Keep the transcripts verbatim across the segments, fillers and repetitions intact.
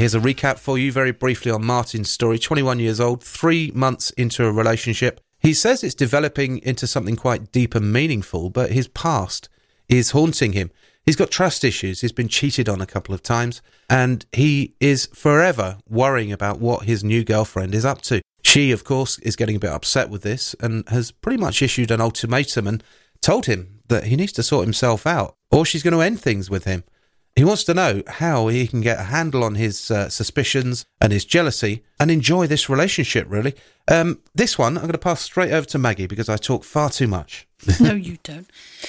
Here's a recap for you very briefly on Martin's story. twenty-one years old, three months into a relationship. He says it's developing into something quite deep and meaningful, but his past is haunting him. He's got trust issues. He's been cheated on a couple of times, and he is forever worrying about what his new girlfriend is up to. She, of course, is getting a bit upset with this and has pretty much issued an ultimatum and told him that he needs to sort himself out, or she's going to end things with him. He wants to know how he can get a handle on his uh, suspicions and his jealousy and enjoy this relationship, really. Um, this one, I'm going to pass straight over to Maggie because I talk far too much. No, you don't.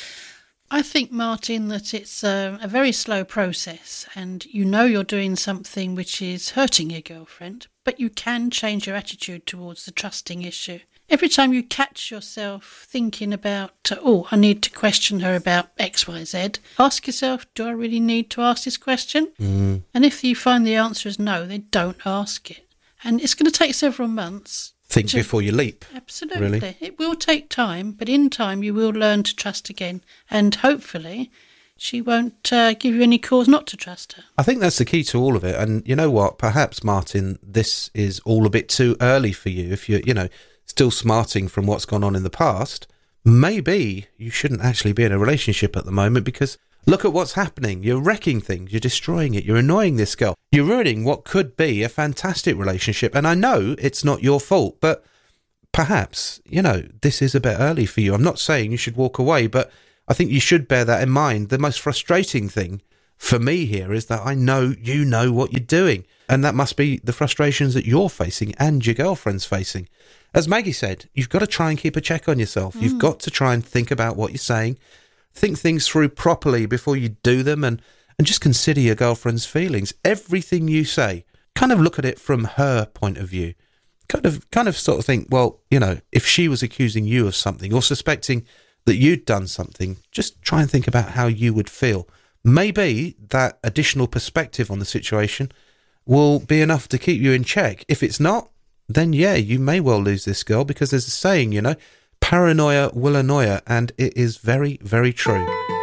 I think, Martin, that it's a, a very slow process, and you know you're doing something which is hurting your girlfriend, but you can change your attitude towards the trusting issue. Every time you catch yourself thinking about, uh, oh, I need to question her about X, Y, Z, ask yourself, do I really need to ask this question? Mm. And if you find the answer is no, then don't ask it. And it's going to take several months. Think to, before you leap. Absolutely. Really. It will take time, but in time you will learn to trust again. And hopefully she won't uh, give you any cause not to trust her. I think that's the key to all of it. And you know what? Perhaps, Martin, this is all a bit too early for you. If you're, you know, still smarting from what's gone on in the past, maybe you shouldn't actually be in a relationship at the moment, because look at what's happening. You're wrecking things. You're destroying it. You're annoying this girl. You're ruining what could be a fantastic relationship. And I know it's not your fault, but perhaps, you know, this is a bit early for you. I'm not saying you should walk away, but I think you should bear that in mind. The most frustrating thing for me here is that I know you know what you're doing. And that must be the frustrations that you're facing and your girlfriend's facing. As Maggie said, you've got to try and keep a check on yourself. Mm. You've got to try and think about what you're saying. Think things through properly before you do them, and, and just consider your girlfriend's feelings. Everything you say, kind of look at it from her point of view. Kind of kind of sort of think, well, you know, if she was accusing you of something or suspecting that you'd done something, just try and think about how you would feel. Maybe that additional perspective on the situation will be enough to keep you in check. If it's not, then yeah, you may well lose this girl, because there's a saying, you know, paranoia will annoy her, and it is very, very true.